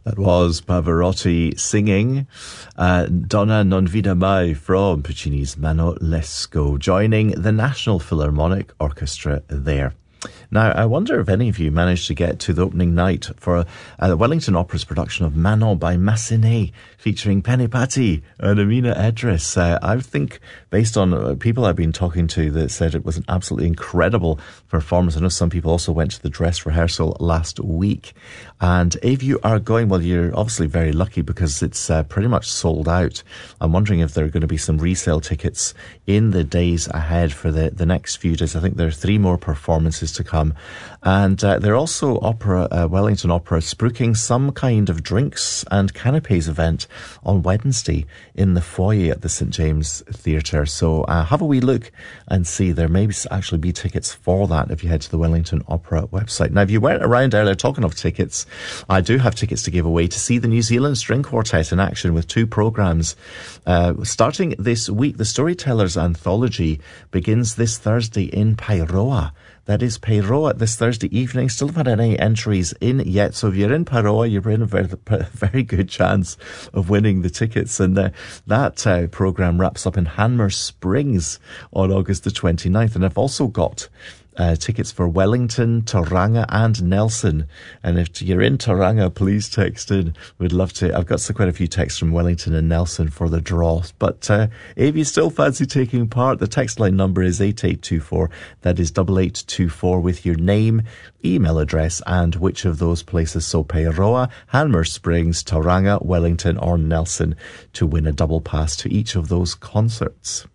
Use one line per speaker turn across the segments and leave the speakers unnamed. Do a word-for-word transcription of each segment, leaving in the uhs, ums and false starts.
That was Pavarotti singing uh, Donna non vida mai from Puccini's Mano Lescaut, joining the National Philharmonic Orchestra there. Now, I wonder if any of you managed to get to the opening night for uh, the Wellington Opera's production of Manon by Massenet, featuring Penny Patti and Amina Edris. Uh, I think, based on uh, people I've been talking to that said it was an absolutely incredible performance. I know some people also went to the dress rehearsal last week. And if you are going, well, you're obviously very lucky because it's uh, pretty much sold out. I'm wondering if there are going to be some resale tickets in the days ahead for the, the next few days. I think there are three more performances to come. And uh, they're also opera, uh, Wellington Opera spruiking some kind of drinks and canapes event on Wednesday in the foyer at the St James Theatre. So uh, have a wee look and see. There may actually be tickets for that if you head to the Wellington Opera website. Now, if you weren't around earlier, talking of tickets, I do have tickets to give away to see the New Zealand String Quartet in action with two programmes. Uh, starting this week, the Storytellers Anthology begins this Thursday in Pairoa. That is Pairoa this Thursday evening. Still haven't had any entries in yet. So if you're in Pairoa, you're in a very, very good chance of winning the tickets. And uh, that uh, programme wraps up in Hanmer Springs on August the twenty-ninth. And I've also got Uh, tickets for Wellington, Tauranga and Nelson. And if you're in Tauranga, please text in. We'd love to. I've got quite a few texts from Wellington and Nelson for the draw. But uh, if you still fancy taking part, the text line number is eight eight two four. That is eight eight two four with your name, email address and which of those places. So Pairoa, Hanmer Springs, Tauranga, Wellington or Nelson to win a double pass to each of those concerts.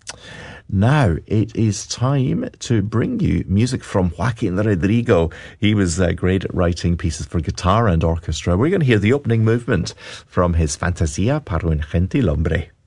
Now, it is time to bring you music from Joaquin Rodrigo. He was uh, great at writing pieces for guitar and orchestra. We're going to hear the opening movement from his Fantasia para un gentil hombre.